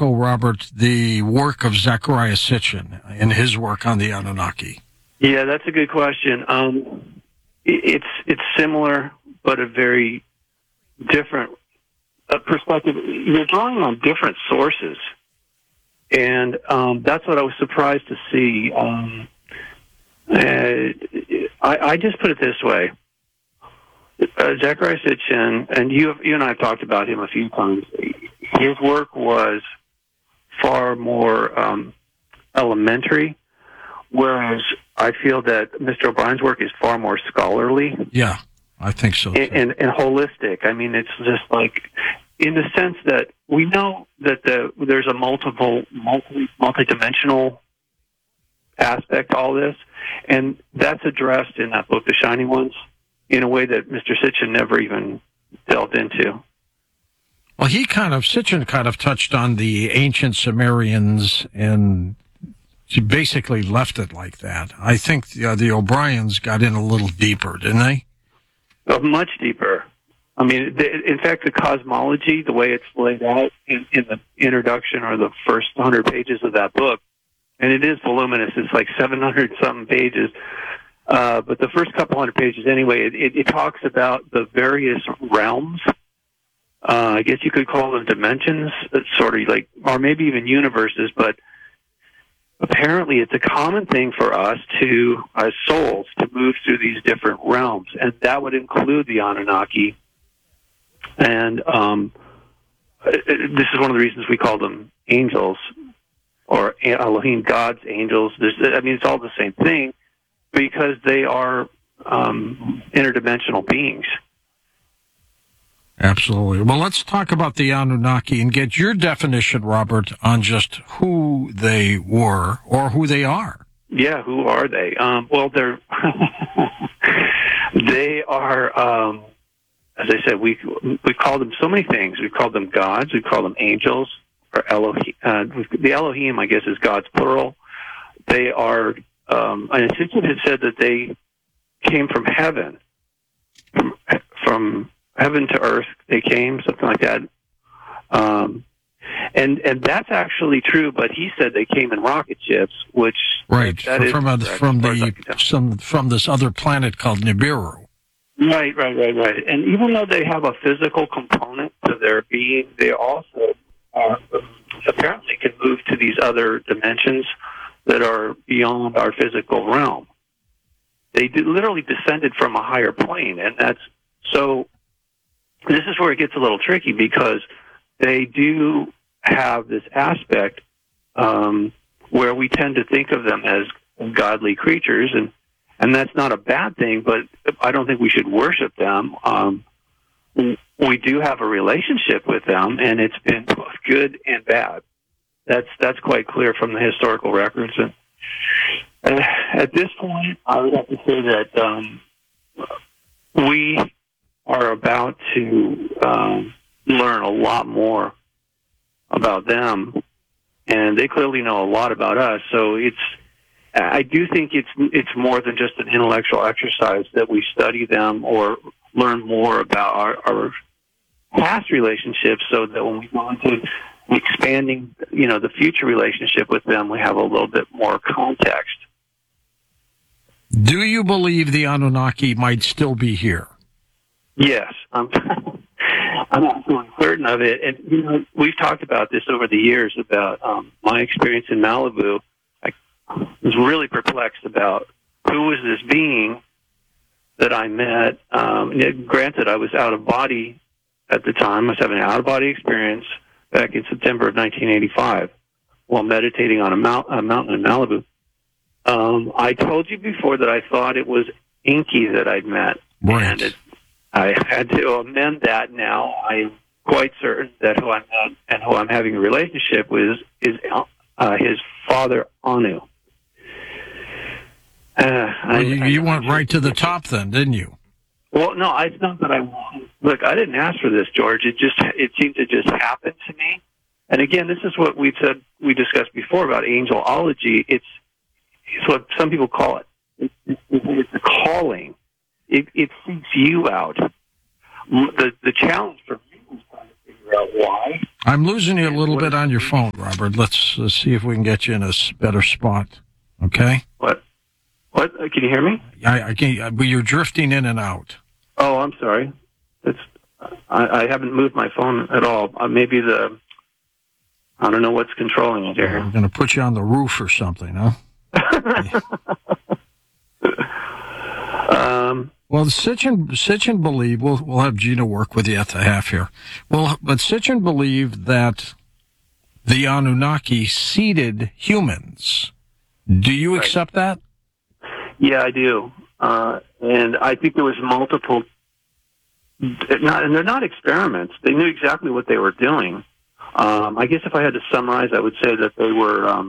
tackle, Robert, the work of Zecharia Sitchin in his work on the Anunnaki? Yeah, that's a good question. It's similar, but a very different perspective. You're drawing on different sources, and that's what I was surprised to see. I just put it this way. Zecharia Sitchin, and you and I have talked about him a few times. His work was far more elementary, whereas I feel that Mr. O'Brien's work is far more scholarly. Yeah, I think so, too. And holistic. I mean, it's just like, in the sense that we know that there's a multi-dimensional aspect to all this, and that's addressed in that book, The Shining Ones, in a way that Mr. Sitchin never even delved into. Well, Sitchin kind of touched on the ancient Sumerians, and he basically left it like that. I think the O'Briens got in a little deeper, didn't they? Much deeper. I mean, in fact, the cosmology, the way it's laid out in the introduction or the first 100 pages of that book, and it is voluminous, it's like 700-something pages, but the first couple hundred pages anyway, it talks about the various realms. I guess you could call them dimensions, sort of like, or maybe even universes, but apparently it's a common thing for us as souls, to move through these different realms, and that would include the Anunnaki. And this is one of the reasons we call them angels, or Elohim, God's angels. It's all the same thing, because they are interdimensional beings. Absolutely. Well, let's talk about the Anunnaki and get your definition, Robert, on just who they were or who they are. Yeah, who are they? Well, they're they are, as I said, we call them so many things. We call them gods. We call them angels, or Elohim. The Elohim, I guess, is God's plural. They are, and Sitchin had said that they came from heaven, from heaven to earth. They came, something like that. And that's actually true, but he said they came in rocket ships, which right from this other planet called Nibiru. Right. And even though they have a physical component to their being, they also apparently can move to these other dimensions that are beyond our physical realm. They literally descended from a higher plane, and that's so. This is where it gets a little tricky, because they do have this aspect where we tend to think of them as godly creatures, and that's not a bad thing, but I don't think we should worship them. We do have a relationship with them, and it's been both good and bad. That's quite clear from the historical records. And at this point, I would have to say that we are about to learn a lot more about them, and they clearly know a lot about us. So I do think it's more than just an intellectual exercise that we study them or learn more about our past relationships, so that when we go into expanding, the future relationship with them, we have a little bit more context. Do you believe the Anunnaki might still be here? Yes, I'm absolutely certain of it. And we've talked about this over the years about my experience in Malibu. I was really perplexed about who was this being that I met. Granted, I was out of body at the time. I was having an out-of-body experience back in September of 1985 while meditating on a mountain in Malibu. I told you before that I thought it was Enki that I'd met. Right. And I had to amend that now. I'm quite certain that who I met and who I'm having a relationship with is his father, Anu. You went right to the top then, didn't you? Well, no, it's not that I want. Look, I didn't ask for this, George. It seemed to just happen to me. And again, this is what we discussed before about angelology. It's what some people call it. It's a calling. It seeks you out. The challenge for me was trying to figure figure out why. I'm losing you a little bit on your phone, Robert. Let's see if we can get you in a better spot. Okay? What? Can you hear me? I can't. But you're drifting in and out. Oh, I'm sorry. I haven't moved my phone at all. Maybe I don't know what's controlling it here. I'm going to put you on the roof or something, huh? Well, Sitchin believed, we'll have Gina work with you at the half here. Well, but Sitchin believed that the Anunnaki seeded humans. Do you accept that? Yeah, I do. And I think there was multiple, and they're not experiments. They knew exactly what they were doing. I guess if I had to summarize, I would say that they were,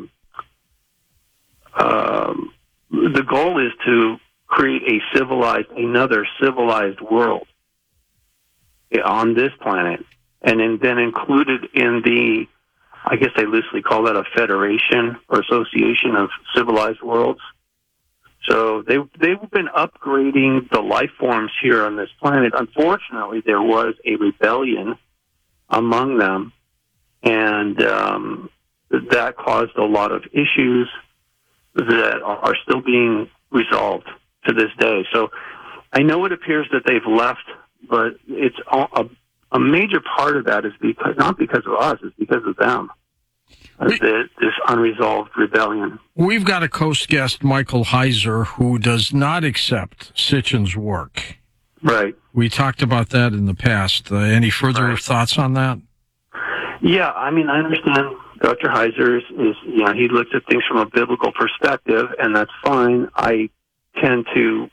the goal is to create another civilized world on this planet, and then included in the, I guess they loosely call that a federation or association of civilized worlds. So they've been upgrading the life forms here on this planet. Unfortunately, there was a rebellion among them, and that caused a lot of issues that are still being resolved to this day. So I know it appears that they've left, but it's a major part of that is not because of us, it's because of them. This unresolved rebellion. We've got a Coast guest, Michael Heiser, who does not accept Sitchin's work. Right. We talked about that in the past. Any further thoughts on that? Yeah, I mean, I understand Dr. Heiser is he looks at things from a biblical perspective, and that's fine. I tend to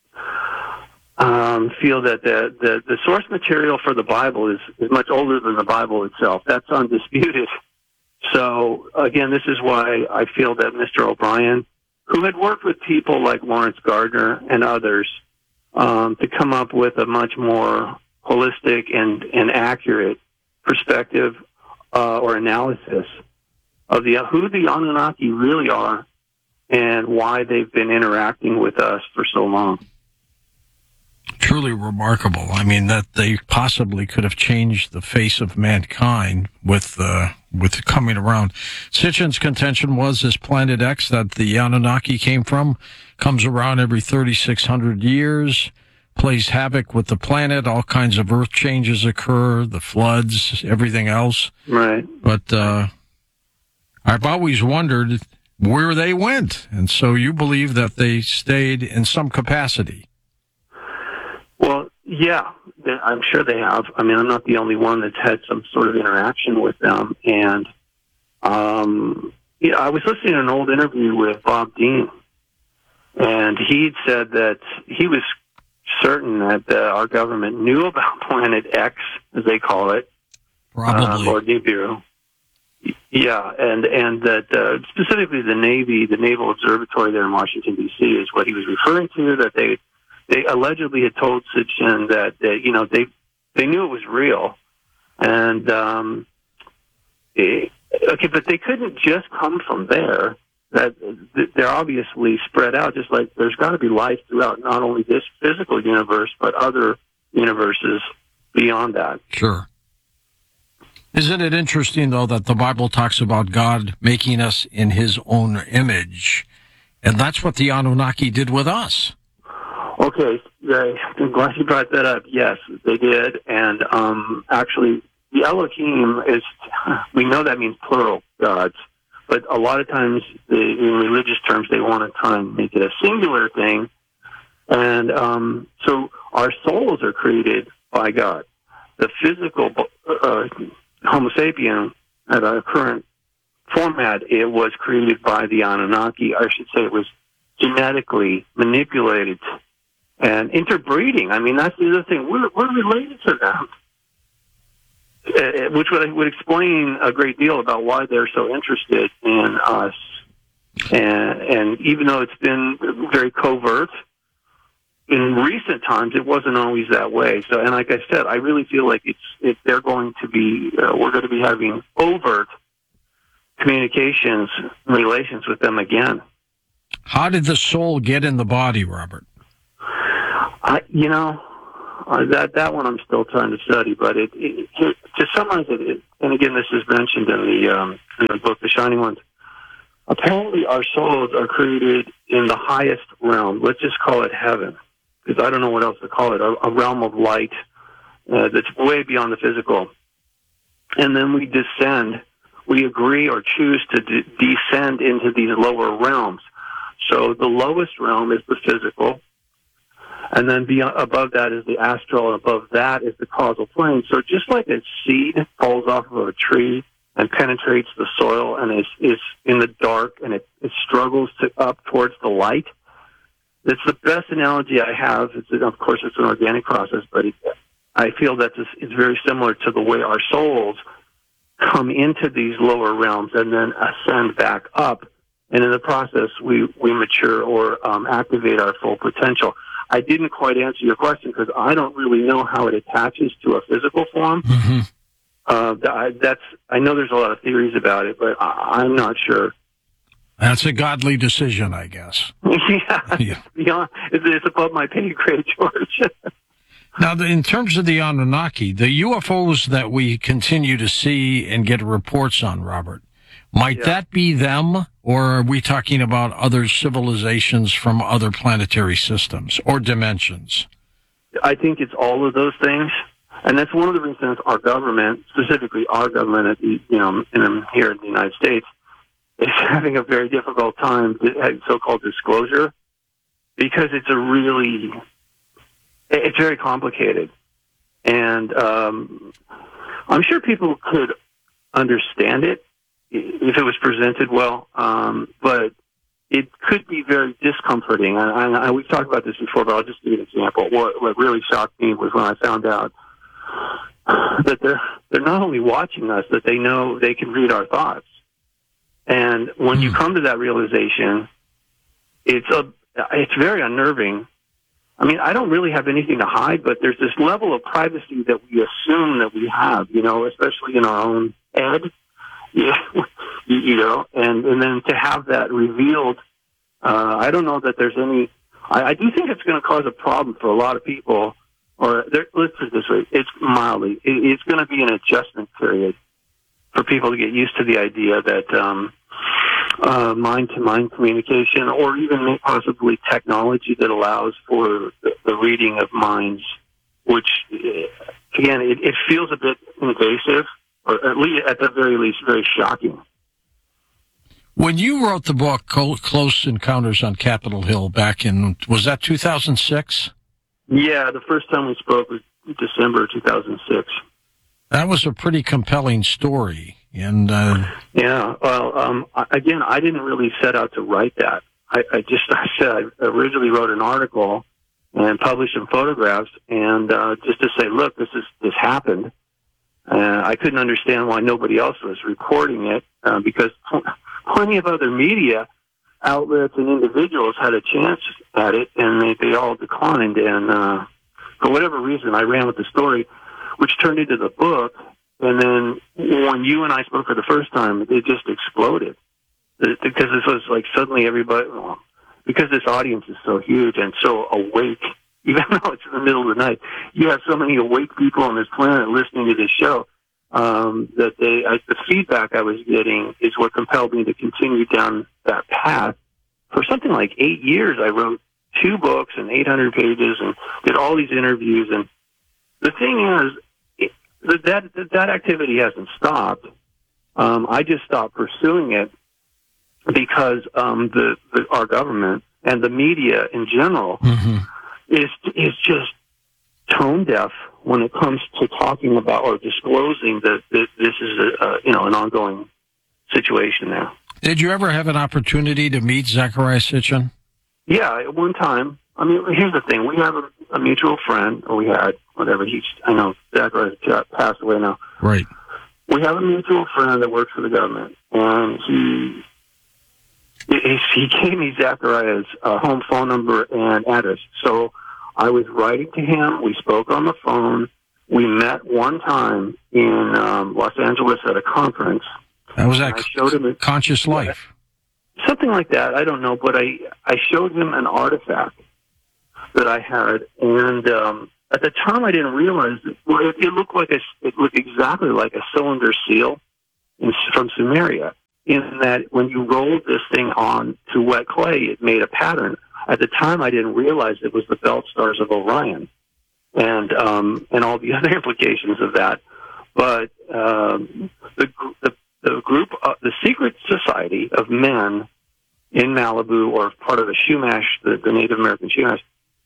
feel that the source material for the Bible is much older than the Bible itself. That's undisputed. So, again, this is why I feel that Mr. O'Brien, who had worked with people like Lawrence Gardner and others to come up with a much more holistic and accurate perspective or analysis of who the Anunnaki really are and why they've been interacting with us for so long. Truly remarkable. I mean, that they possibly could have changed the face of mankind with coming around. Sitchin's contention was this Planet X that the Anunnaki came from comes around every 3,600 years, plays havoc with the planet. All kinds of earth changes occur, the floods, everything else. Right. But I've always wondered where they went. And so you believe that they stayed in some capacity. Well, yeah, I'm sure they have. I mean, I'm not the only one that's had some sort of interaction with them. And I was listening to an old interview with Bob Dean, and he'd said that he was certain that our government knew about Planet X, as they call it, Probably. Or Nibiru. Yeah, and that specifically the Naval Observatory there in Washington, D.C. is what he was referring to, that they allegedly had told Sitchin that they knew it was real, and but they couldn't just come from there. That they're obviously spread out, just like there's got to be life throughout not only this physical universe but other universes beyond that. Sure. Isn't it interesting, though, that the Bible talks about God making us in his own image, and that's what the Anunnaki did with us? Okay, I'm glad you brought that up. Yes, they did. And actually, the Elohim we know that means plural gods, but a lot of times in religious terms they want to try and make it a singular thing. And so our souls are created by God. The physical Homo sapien at our current format, it was created by the Anunnaki. I should say it was genetically manipulated and interbreeding. I mean, that's the other thing. We're related to them, which would explain a great deal about why they're so interested in us. And even though it's been very covert, in recent times it wasn't always that way. So, and like I said, I really feel like we're going to be having overt communications, relations with them again. How did the soul get in the body, Robert? That one I'm still trying to study, but to summarize it, and again, this is mentioned in the book, The Shining Ones. Apparently, our souls are created in the highest realm. Let's just call it heaven, because I don't know what else to call it. A realm of light that's way beyond the physical. And then we descend. We agree or choose to descend into these lower realms. So the lowest realm is the physical. And then above that is the astral, and above that is the causal plane. So just like a seed falls off of a tree and penetrates the soil and is in the dark and it struggles up towards the light, it's the best analogy I have. Of course, it's an organic process, but I feel that it's very similar to the way our souls come into these lower realms and then ascend back up. And in the process, we mature or activate our full potential. I didn't quite answer your question because I don't really know how it attaches to a physical form. Mm-hmm. I know there's a lot of theories about it, but I'm not sure. That's a godly decision, I guess. Yeah. It's above my pay grade, George. Now, in terms of the Anunnaki, the UFOs that we continue to see and get reports on, Robert, might that be them, or are we talking about other civilizations from other planetary systems or dimensions? I think it's all of those things, and that's one of the reasons our government, specifically our government, here in the United States, is having a very difficult time with so-called disclosure, because it's very complicated, and I'm sure people could understand it if it was presented well, but it could be very discomforting. And we've talked about this before, but I'll just give you an example. What really shocked me was when I found out that they're not only watching us, that they know they can read our thoughts. And when you come to that realization, it's very unnerving. I mean, I don't really have anything to hide, but there's this level of privacy that we assume that we have, especially in our own head. Yeah, and then to have that revealed, I don't know that there's any. I do think it's going to cause a problem for a lot of people. Let's put it this way: it's it's going to be an adjustment period for people to get used to the idea that mind-to-mind communication, or even possibly technology that allows for the reading of minds, which again, it feels a bit invasive. Or at the very least, very shocking. When you wrote the book, Close Encounters on Capitol Hill, back in, was that 2006? Yeah, the first time we spoke was December 2006. That was a pretty compelling story. And yeah, well, again, I didn't really set out to write that. I originally wrote an article and published some photographs, and just to say, look, this happened. I couldn't understand why nobody else was reporting it, because plenty of other media outlets and individuals had a chance at it, and they all declined. And for whatever reason, I ran with the story, which turned into the book. And then when you and I spoke for the first time, it just exploded, because this was like suddenly everybody, because this audience is so huge and so awake. Even though it's in the middle of the night, you have so many awake people on this planet listening to this show, that the feedback I was getting is what compelled me to continue down that path. For something like 8 years, I wrote 2 books and 800 pages and did all these interviews. And the thing is, that activity hasn't stopped. I just stopped pursuing it because our government and the media in general is just tone deaf when it comes to talking about or disclosing that this is an ongoing situation now. Did you ever have an opportunity to meet Zecharia Sitchin? Yeah, at one time. I mean, here's the thing: we have a mutual friend, or we had, whatever. I know Zecharia passed away now. Right. We have a mutual friend that works for the government, and he gave me Zechariah's home phone number and address. So I was writing to him. We spoke on the phone. We met one time in Los Angeles at a conference. That was that I showed him Conscious Life. Something like that. I don't know. But I showed him an artifact that I had. And at the time, I didn't realize that, well, it looked exactly like a cylinder seal from Sumeria, in that when you rolled this thing on to wet clay, it made a pattern. At the time, I didn't realize it was the belt stars of Orion, and all the other implications of that. But the group, the secret society of men in Malibu, or part of the Chumash, the Native American Chumash,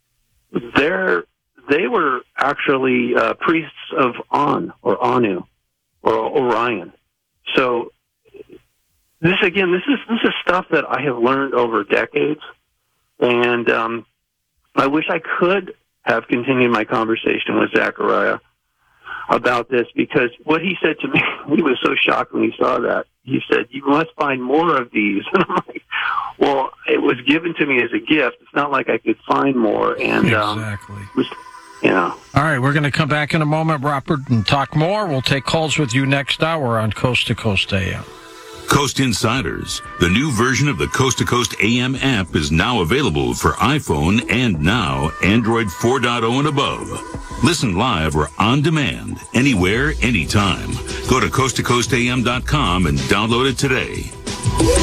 they were actually priests of On, or Anu, or Orion. So this is stuff that I have learned over decades, and I wish I could have continued my conversation with Zachariah about this, because what he said to me, he was so shocked when he saw that. He said, "You must find more of these." And I'm like, well, it was given to me as a gift. It's not like I could find more. And exactly. Yeah. All right, we're going to come back in a moment, Robert, and talk more. We'll take calls with you next hour on Coast to Coast AM. Coast Insiders, the new version of the Coast to Coast AM app, is now available for iPhone and now Android 4.0 and above. Listen live or on demand, anywhere, anytime. Go to coasttocoastam.com and download it today.